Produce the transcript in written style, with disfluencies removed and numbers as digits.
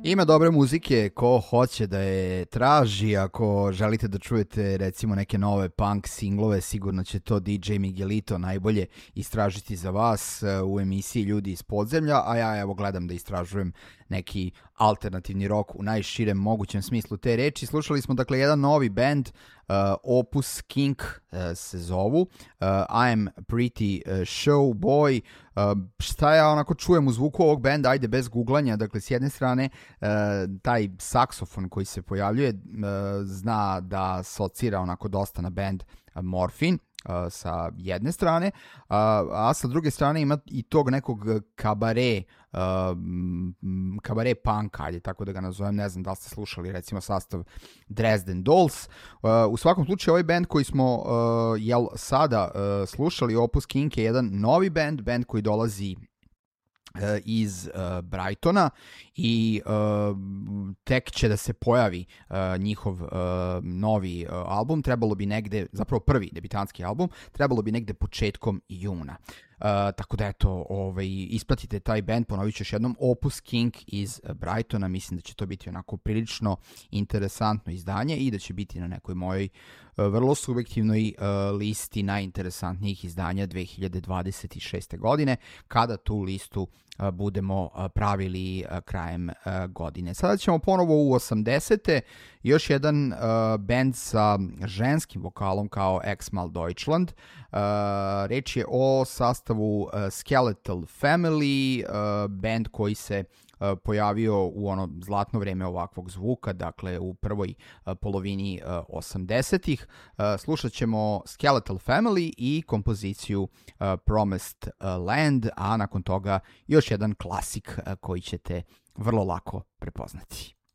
Ima dobre muzike, ko hoće da je traži, ako želite da čujete recimo neke nove punk singlove, sigurno će to DJ Miguelito najbolje istražiti za vas u emisiji Ljudi iz podzemlja, a ja evo gledam da istražujem neki alternativni rock u najširem mogućem smislu te reči. Slušali smo dakle jedan novi band, Opus Kink se zovu, I am pretty show boy. Šta ja onako čujem u zvuku ovog benda, ajde bez googlanja, dakle s jedne strane taj saksofon koji se pojavljuje zna da asocira onako dosta na band Morphine, sa jedne strane, a sa druge strane ima i tog nekog kabare punka, ajde tako da ga nazovem, ne znam da li ste slušali recimo sastav Dresden Dolls. U svakom slučaju ovaj band koji smo sada slušali, Opus Kink, je jedan novi band koji dolazi iz Brightona i tek će da se pojavi njihov novi album, trebalo bi negde, zapravo prvi debitanski album, trebalo bi negde početkom juna. Tako da eto, ispratite taj band, ponovit ću još jednom, Opus Kink iz Brightona, mislim da će to biti onako prilično interesantno izdanje i da će biti na nekoj mojoj vrlo subjektivnoj listi najinteresantnijih izdanja 2026. godine, kada tu listu budemo pravili krajem godine. Sada ćemo ponovo u 80. još jedan band sa ženskim vokalom kao Exmal Deutschland. Reč je o sastavu Skeletal Family, band koji se pojavio u ono zlatno vreme ovakvog zvuka, dakle u prvoj polovini 80-ih. Slušat ćemo Skeletal Family i kompoziciju Promised Land, a nakon toga još jedan klasik koji ćete vrlo lako prepoznati.